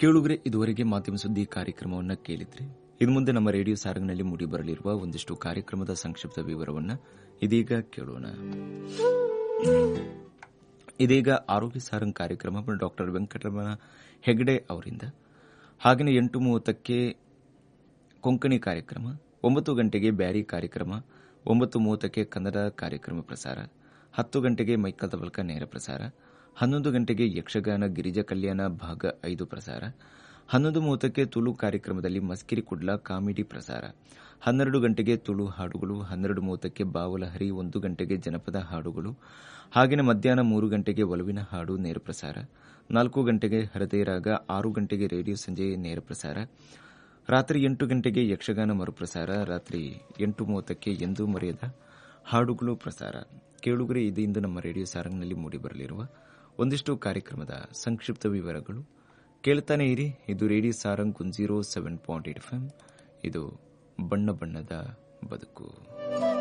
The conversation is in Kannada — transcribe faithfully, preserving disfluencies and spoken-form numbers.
ಕೇಳುಗರೆ, ಇದುವರೆಗೆ ಮಾಧ್ಯಮ ಸುದ್ದಿ ಕಾರ್ಯಕ್ರಮವನ್ನು ಕೇಳಿದ್ರಿ. ಇನ್ನು ಮುಂದೆ ನಮ್ಮ ರೇಡಿಯೋ ಸಾರಂಗ್ನಲ್ಲಿ ಮೂಡಿಬರಲಿರುವ ಒಂದಿಷ್ಟು ಕಾರ್ಯಕ್ರಮದ ಸಂಕ್ಷಿಪ್ತ ವಿವರವನ್ನು ಇದೀಗ ಕೇಳೋಣ. ಇದೀಗ ಆರೋಗ್ಯ ಸಾರಂಗ್ ಕಾರ್ಯಕ್ರಮ ಡಾಕ್ಟರ್ ವೆಂಕಟರಮಣ ಹೆಗಡೆ ಅವರಿಂದ. ಹಾಗೆಯೇ ಎಂಟು ಮೂವತ್ತಕ್ಕೆ ಕೊಂಕಣಿ ಕಾರ್ಯಕ್ರಮ, ಒಂಬತ್ತು ಗಂಟೆಗೆ ಬ್ಯಾರಿ ಕಾರ್ಯಕ್ರಮ, ಒಂಬತ್ತು ಮೂವತ್ತಕ್ಕೆ ಕನ್ನಡ ಕಾರ್ಯಕ್ರಮ ಪ್ರಸಾರ, ಹತ್ತು ಗಂಟೆಗೆ ಮೈಕಲ್ ತವಲ್ಕ ನೇರ ಪ್ರಸಾರ, ಹನ್ನೊಂದು ಗಂಟೆಗೆ ಯಕ್ಷಗಾನ ಗಿರಿಜಾ ಕಲ್ಯಾಣ ಭಾಗ ಐದು ಪ್ರಸಾರ, ಹನ್ನೊಂದು ಮೂವತ್ತಕ್ಕೆ ತುಳು ಕಾರ್ಯಕ್ರಮದಲ್ಲಿ ಮಸ್ಕಿರಿ ಕುಡ್ಲ ಕಾಮಿಡಿ ಪ್ರಸಾರ, ಹನ್ನೆರಡು ಗಂಟೆಗೆ ತುಳು ಹಾಡುಗಳು, ಹನ್ನೆರಡು ಮೂವತ್ತಕ್ಕೆ ಬಾವಲಹರಿ, ಒಂದು ಗಂಟೆಗೆ ಜನಪದ ಹಾಡುಗಳು, ಹಾಗೆಯೇ ಮಧ್ಯಾಹ್ನ ಮೂರು ಗಂಟೆಗೆ ಒಲವಿನ ಹಾಡು ನೇರ ಪ್ರಸಾರ, ನಾಲ್ಕು ಗಂಟೆಗೆ ಹೃದಯ ರಾಗ, ಆರು ಗಂಟೆಗೆ ರೇಡಿಯೋ ಸಂಜೆ ನೇರ ಪ್ರಸಾರ, ರಾತ್ರಿ ಎಂಟು ಗಂಟೆಗೆ ಯಕ್ಷಗಾನ ಮರುಪ್ರಸಾರ, ರಾತ್ರಿ ಎಂಟು ಮೂವತ್ತಕ್ಕೆ ಎಂದೂ ಮರೆಯದ ಹಾಡುಗಳು ಪ್ರಸಾರ. ಕೇಳುಗರೆ, ಇದು ಇಂದು ನಮ್ಮ ರೇಡಿಯೋ ಸಾರಂಗ್ನಲ್ಲಿ ಮೂಡಿಬರಲಿರುವ ಒಂದಿಷ್ಟು ಕಾರ್ಯಕ್ರಮದ ಸಂಕ್ಷಿಪ್ತ ವಿವರಗಳು. ಕೇಳ್ತಾನೆ ಇರಿ. ಇದು radio Sarang one zero seven point eight F M. ಇದು ಬಣ್ಣ ಬಣ್ಣದ ಬದುಕು.